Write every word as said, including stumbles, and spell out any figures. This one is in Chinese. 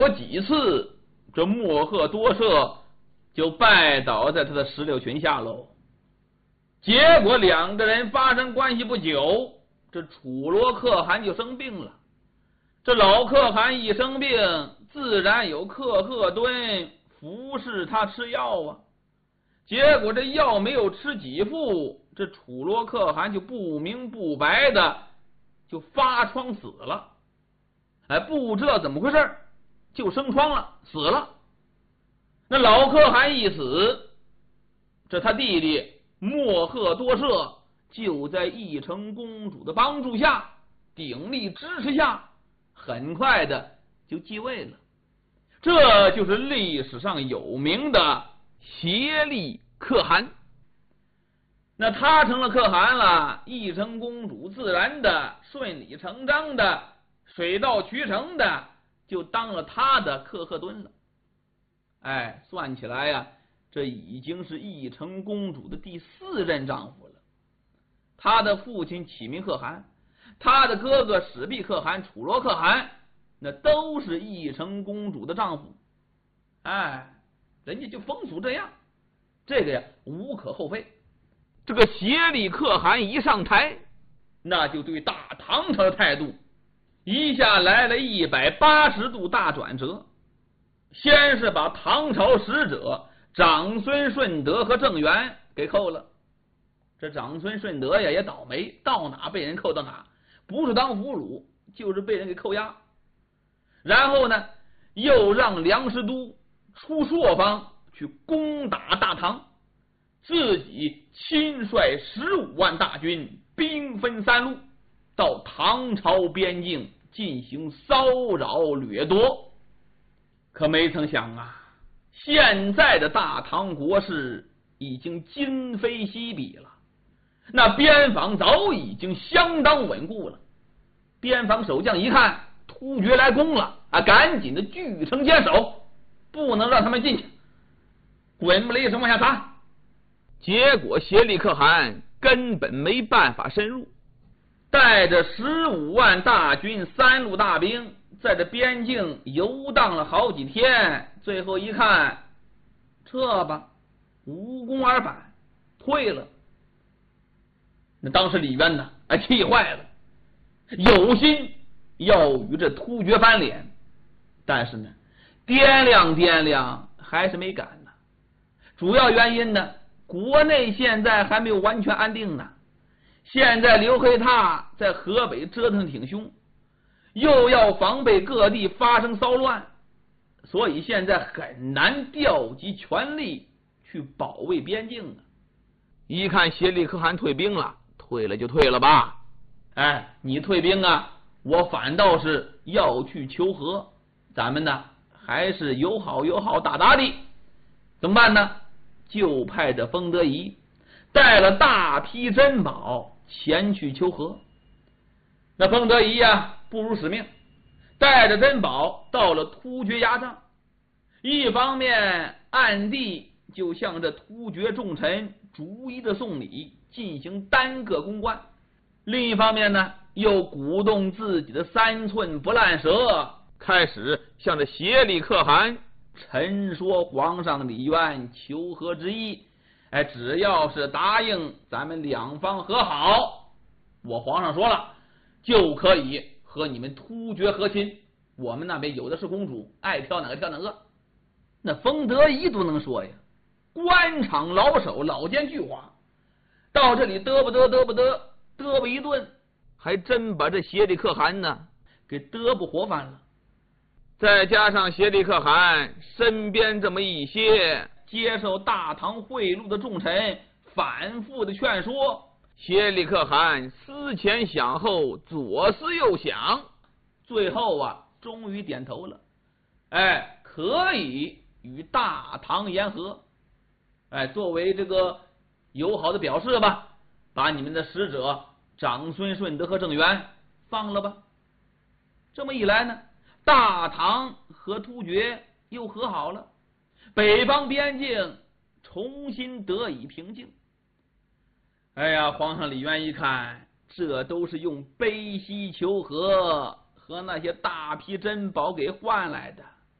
过几次，这莫贺多舍就拜倒在他的石榴裙下喽。结果两个人发生关系不久，这楚罗可汗就生病了。这老可汗一生病，自然有可贺敦服侍他吃药啊。结果这药没有吃几副，这楚罗可汗就不明不白的就发疮死了。哎，不知道怎么回事，就生疮了，死了。那老可汗一死，这他弟弟莫贺多舍就在义成公主的帮助下，鼎力支持下，很快的就继位了。这就是历史上有名的协力可汗。那他成了可汗了，义成公主自然的顺理成章的水到渠成的就当了他的可贺敦了。哎，算起来呀，这已经是义成公主的第四任丈夫了。他的父亲启明可汗，他的哥哥始毕可汗、楚罗可汗，那都是义成公主的丈夫。哎，人家就风俗这样，这个呀无可厚非。这个协力可汗一上台，那就对大唐朝的态度一下来了一百八十度大转折。先是把唐朝使者长孙顺德和郑元给扣了，这长孙顺德呀也倒霉，到哪被人扣到哪，不是当俘虏就是被人给扣押。然后呢，又让梁师都出朔方去攻打大唐，自己亲率十五万大军，兵分三路，到唐朝边境进行骚扰掠夺。可没曾想啊，现在的大唐国势已经今非昔比了，那边防早已经相当稳固了。边防守将一看突厥来攻了啊，赶紧的据城坚守，不能让他们进去，滚不了一声往下砸。结果协力可汗根本没办法深入，带着十五万大军、三路大兵，在这边境游荡了好几天，最后一看，撤吧，无功而返，退了。那当时李渊呢，哎，气坏了，有心要与这突厥翻脸，但是呢，掂量掂量还是没敢呢。主要原因呢，国内现在还没有完全安定呢。现在刘黑闼在河北折腾挺凶，又要防备各地发生骚乱，所以现在很难调集全力去保卫边境啊。一看协力可汗退兵了，退了就退了吧，哎，你退兵啊，我反倒是要去求和，咱们呢还是友好友好打打的。怎么办呢？就派着封德仪带了大批珍宝前去求和。那封德仪呀，不辱使命，带着珍宝到了突厥牙帐，一方面暗地就向这突厥重臣逐一的送礼，进行单个公关；另一方面呢，又鼓动自己的三寸不烂舌，开始向这协力可汗陈说皇上李渊求和之意。哎，只要是答应咱们两方和好，我皇上说了，就可以和你们突厥和亲。我们那边有的是公主，爱挑哪个挑哪个。那封德仪都能说呀，官场老手，老奸巨猾，到这里嘚不嘚嘚不嘚嘚不一顿，还真把这协力可汗呢给嘚不活翻了。再加上协力可汗身边这么一些接受大唐贿赂的重臣反复的劝说，协力可汗思前想后，左思右想，最后啊终于点头了，哎，可以与大唐言和，哎，作为这个友好的表示吧，把你们的使者长孙顺德和郑元放了吧。这么一来呢，大唐和突厥又和好了，北方边境重新得以平静。哎呀，皇上李渊一看，这都是用悲喜求和和那些大批珍宝给换来的，